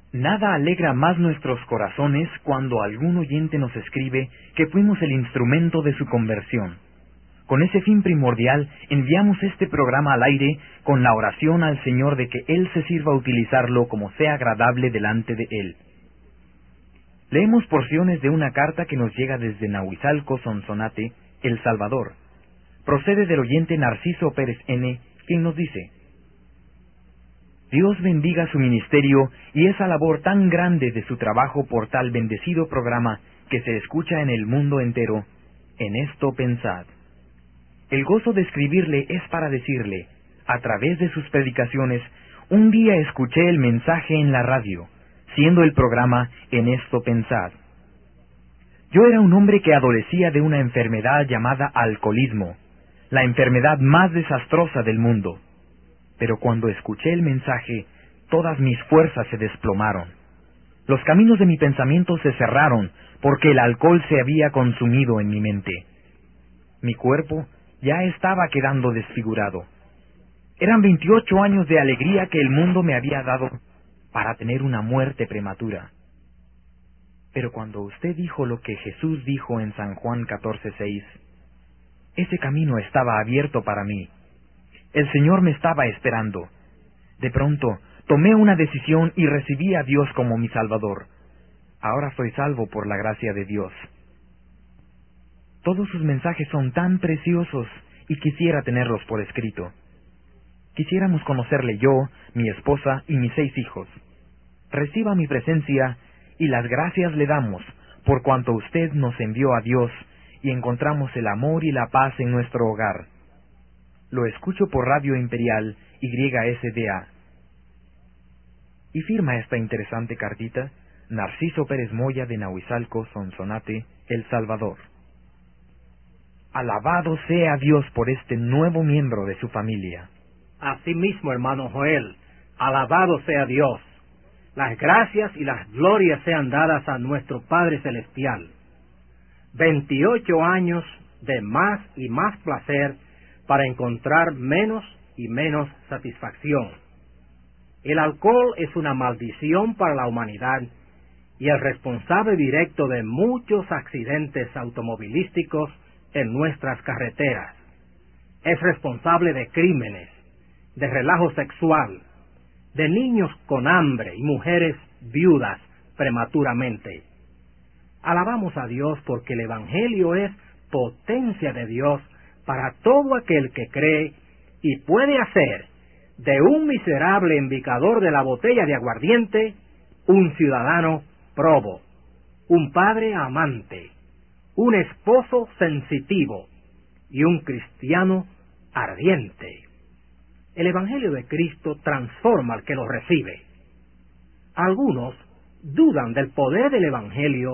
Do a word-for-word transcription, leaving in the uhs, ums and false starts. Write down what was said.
Nada alegra más nuestros corazones cuando algún oyente nos escribe que fuimos el instrumento de su conversión. Con ese fin primordial, enviamos este programa al aire con la oración al Señor de que Él se sirva a utilizarlo como sea agradable delante de Él. Leemos porciones de una carta que nos llega desde Nahuizalco, Sonsonate, El Salvador. Procede del oyente Narciso Pérez N., quien nos dice: Dios bendiga su ministerio y esa labor tan grande de su trabajo por tal bendecido programa que se escucha en el mundo entero. En esto pensad. El gozo de escribirle es para decirle, a través de sus predicaciones, un día escuché el mensaje en la radio, siendo el programa En esto pensad. Yo era un hombre que adolecía de una enfermedad llamada alcoholismo, la enfermedad más desastrosa del mundo. Pero cuando escuché el mensaje, todas mis fuerzas se desplomaron. Los caminos de mi pensamiento se cerraron, porque el alcohol se había consumido en mi mente. Mi cuerpo ya estaba quedando desfigurado. Eran veintiocho años de alegría que el mundo me había dado para tener una muerte prematura. Pero cuando usted dijo lo que Jesús dijo en San Juan catorce seis, ese camino estaba abierto para mí. El Señor me estaba esperando. De pronto, tomé una decisión y recibí a Dios como mi Salvador. Ahora soy salvo por la gracia de Dios. Todos sus mensajes son tan preciosos y quisiera tenerlos por escrito. Quisiéramos conocerle yo, mi esposa y mis seis hijos. Reciba mi presencia y las gracias le damos por cuanto usted nos envió a Dios y encontramos el amor y la paz en nuestro hogar. Lo escucho por Radio Imperial Y S D A. Y firma esta interesante cartita Narciso Pérez Moya de Nahuizalco, Sonsonate, El Salvador. Alabado sea Dios por este nuevo miembro de su familia. Asimismo, hermano Joel, alabado sea Dios. Las gracias y las glorias sean dadas a nuestro Padre Celestial. Veintiocho años de más y más placer para encontrar menos y menos satisfacción. El alcohol es una maldición para la humanidad y el responsable directo de muchos accidentes automovilísticos en nuestras carreteras. Es responsable de crímenes, de relajo sexual, de niños con hambre y mujeres viudas prematuramente. Alabamos a Dios porque el Evangelio es potencia de Dios para todo aquel que cree y puede hacer de un miserable embicador de la botella de aguardiente un ciudadano probo, un padre amante, un esposo sensitivo y un cristiano ardiente. El Evangelio de Cristo transforma al que lo recibe. Algunos dudan del poder del Evangelio